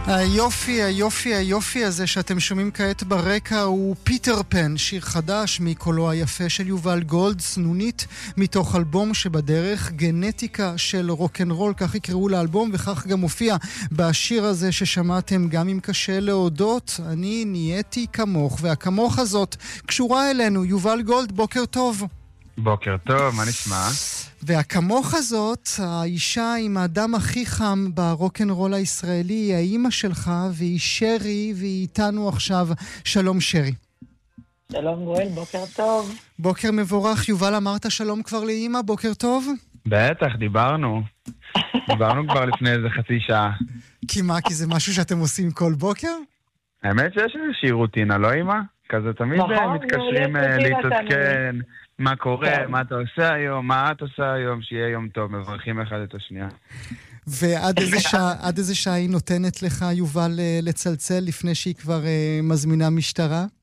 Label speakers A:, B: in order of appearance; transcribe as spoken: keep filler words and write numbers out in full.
A: היופי, היופי, היופי הזה שאתם שומעים כעת ברקע הוא פיטר פן, שיר חדש מקולו היפה של יובל גולד, סנונית מתוך אלבום שבדרך, גנטיקה של רוק'נ'רול, כך יקראו לאלבום, וכך גם מופיע בשיר הזה ששמעתם, גם אם קשה להודות, אני נהייתי כמוך, והכמוך הזאת קשורה אלינו. יובל גולד, בוקר טוב.
B: בוקר טוב, מה נשמע?
A: והכמוך הזאת, האישה עם האדם הכי חם ברוק'נ'רול הישראלי, היא האימא שלך, והיא שרי, והיא איתנו עכשיו. שלום שרי.
C: שלום גואל, בוקר טוב.
A: בוקר מבורך. יובל, אמרת שלום כבר לאימא, בוקר טוב?
B: בטח, דיברנו. דיברנו כבר לפני איזה חצי שעה.
A: כי מה, כי זה משהו שאתם עושים כל בוקר?
B: האמת שיש איזושהי רוטינה, לא אימא? כזה תמיד מתקשרים להתעדכן. מה קורה, כן. מה אתה עושה היום, מה את עושה היום, שיהיה יום טוב, מברכים אחד את השנייה.
A: ועד איזה שעה, עד איזה שעה היא נותנת לך, יובל, לצלצל לפני שהיא כבר uh, מזמינה משטרה?